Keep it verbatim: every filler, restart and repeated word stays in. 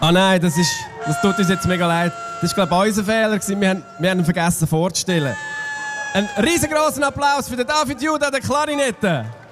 Ah nein, das, ist, das tut uns jetzt mega leid. Das war, glaube ich, unser Fehler. Wir haben, wir haben ihn vergessen vorzustellen. Einen riesengroßen Applaus für den David Judah, der Klarinette.